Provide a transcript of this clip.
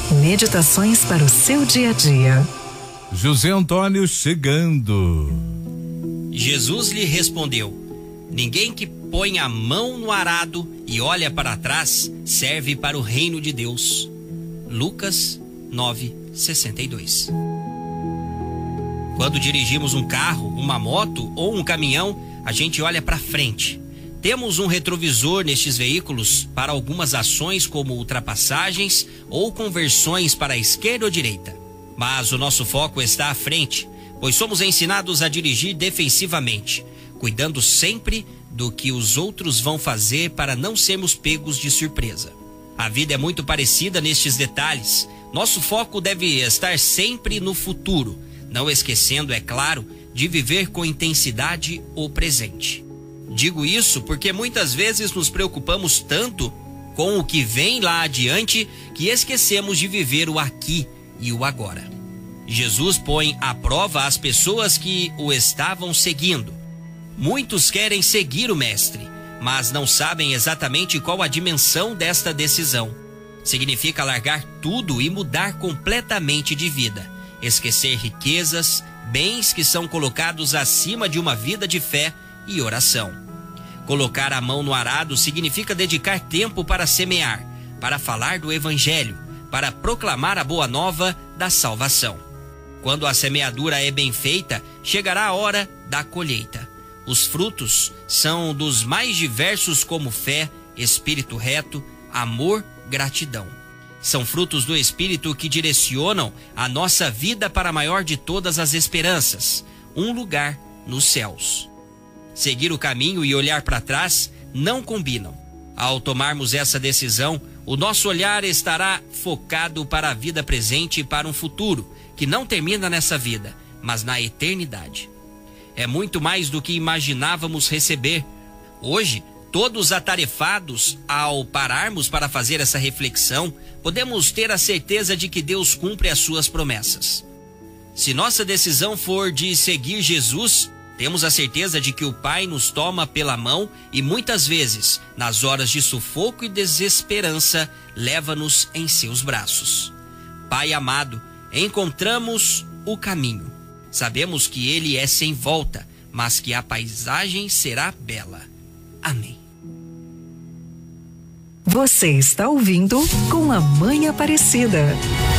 Meditações para o seu dia a dia. José Antônio chegando. Jesus lhe respondeu: ninguém que põe a mão no arado e olha para trás serve para o reino de Deus. Lucas 9:62. Quando dirigimos um carro, uma moto ou um caminhão, a gente olha para frente. Temos um retrovisor nestes veículos para algumas ações como ultrapassagens ou conversões para a esquerda ou direita. Mas o nosso foco está à frente, pois somos ensinados a dirigir defensivamente, cuidando sempre do que os outros vão fazer para não sermos pegos de surpresa. A vida é muito parecida nestes detalhes. Nosso foco deve estar sempre no futuro, não esquecendo, é claro, de viver com intensidade o presente. Digo isso porque muitas vezes nos preocupamos tanto com o que vem lá adiante que esquecemos de viver o aqui e o agora. Jesus põe à prova as pessoas que o estavam seguindo. Muitos querem seguir o Mestre, mas não sabem exatamente qual a dimensão desta decisão. Significa largar tudo e mudar completamente de vida, esquecer riquezas, bens que são colocados acima de uma vida de fé e oração. Colocar a mão no arado significa dedicar tempo para semear, para falar do Evangelho, para proclamar a boa nova da salvação. Quando a semeadura é bem feita, chegará a hora da colheita. Os frutos são dos mais diversos, como fé, espírito reto, amor, gratidão. São frutos do Espírito que direcionam a nossa vida para a maior de todas as esperanças, um lugar nos céus. Seguir o caminho e olhar para trás não combinam. Ao tomarmos essa decisão, o nosso olhar estará focado para a vida presente e para um futuro que não termina nessa vida, mas na eternidade. É muito mais do que imaginávamos receber. Hoje, todos atarefados, ao pararmos para fazer essa reflexão, podemos ter a certeza de que Deus cumpre as suas promessas. Se nossa decisão for de seguir Jesus, temos a certeza de que o Pai nos toma pela mão e muitas vezes, nas horas de sufoco e desesperança, leva-nos em seus braços. Pai amado, encontramos o caminho. Sabemos que ele é sem volta, mas que a paisagem será bela. Amém. Você está ouvindo Com a Mãe Aparecida.